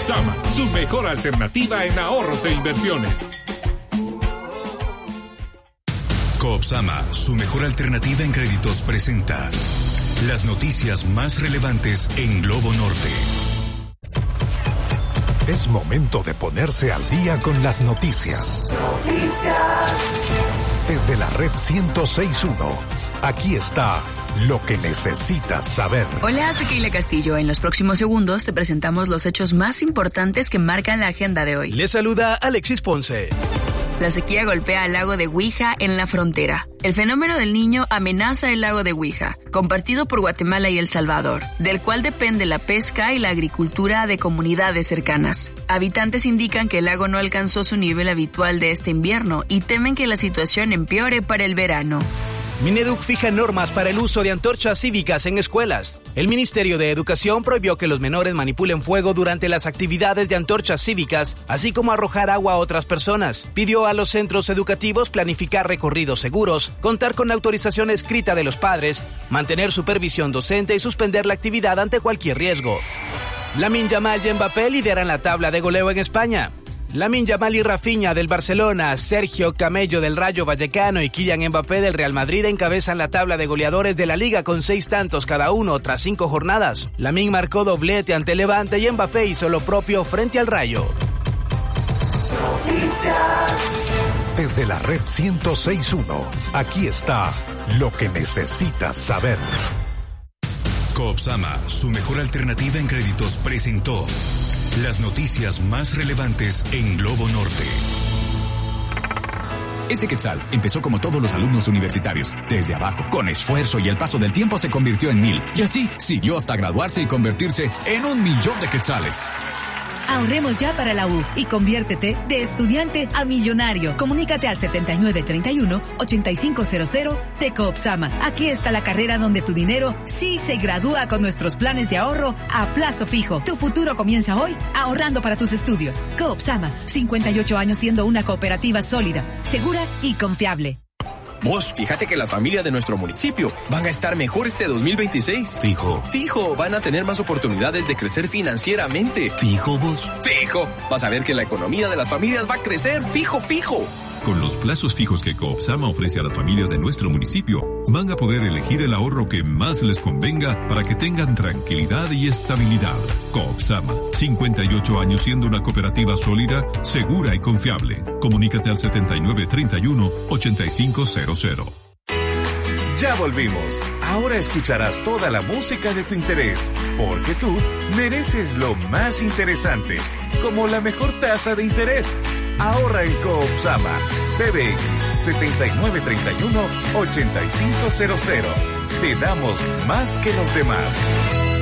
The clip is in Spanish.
Sama, su mejor alternativa en ahorros e inversiones. Coop Sama, su mejor alternativa en créditos, presenta las noticias más relevantes en Globo Norte. Es momento de ponerse al día con las noticias. Desde la red 106.1, aquí está lo que necesitas saber. Hola, soy Keila Castillo. En los próximos segundos te presentamos los hechos más importantes que marcan la agenda de hoy. Les saluda Alexis Ponce. La sequía golpea al lago de Huija en la frontera. El fenómeno del Niño amenaza el lago de Huija, compartido por Guatemala y El Salvador, del cual depende la pesca y la agricultura de comunidades cercanas. Habitantes indican que el lago no alcanzó su nivel habitual de este invierno y temen que la situación empeore para el verano. Mineduc fija normas para el uso de antorchas cívicas en escuelas. El Ministerio de Educación prohibió que los menores manipulen fuego durante las actividades de antorchas cívicas, así como arrojar agua a otras personas. Pidió a los centros educativos planificar recorridos seguros, contar con autorización escrita de los padres, mantener supervisión docente y suspender la actividad ante cualquier riesgo. Lamine Yamal y Mbappé lideran la tabla de goleo en España. Lamine Yamal y Rafinha del Barcelona, Sergio Camello del Rayo Vallecano y Kylian Mbappé del Real Madrid encabezan la tabla de goleadores de la Liga con 6 tantos cada uno tras 5 jornadas. Lamine marcó doblete ante Levante y Mbappé hizo lo propio frente al Rayo. Desde la red 106.1, aquí está lo que necesitas saber. Coop Sama, su mejor alternativa en créditos, presentó las noticias más relevantes en Globo Norte. Este Quetzal empezó como todos los alumnos universitarios, desde abajo, con esfuerzo, y el paso del tiempo se convirtió en 1,000. Y así siguió hasta graduarse y convertirse en 1,000,000 de quetzales. Ahorremos ya para la U y conviértete de estudiante a millonario. Comunícate al 7931-8500 de Coop Sama. Aquí está la carrera donde tu dinero sí se gradúa con nuestros planes de ahorro a plazo fijo. Tu futuro comienza hoy ahorrando para tus estudios. Coop Sama, 58 años siendo una cooperativa sólida, segura y confiable. Vos, fíjate que la familia de nuestro municipio van a estar mejor este 2026. Fijo. Fijo, van a tener más oportunidades de crecer financieramente. Fijo vos. Fijo, vas a ver que la economía de las familias va a crecer. Fijo, fijo. Con los plazos fijos que Coop Sama ofrece a las familias de nuestro municipio, van a poder elegir el ahorro que más les convenga para que tengan tranquilidad y estabilidad. Coop Sama, 58 años siendo una cooperativa sólida, segura y confiable. Comunícate al 7931-8500. Ya volvimos. Ahora escucharás toda la música de tu interés, porque tú mereces lo más interesante, como la mejor tasa de interés. Ahorra en Coop Sama. PBX 7931-8500. Te damos más que los demás.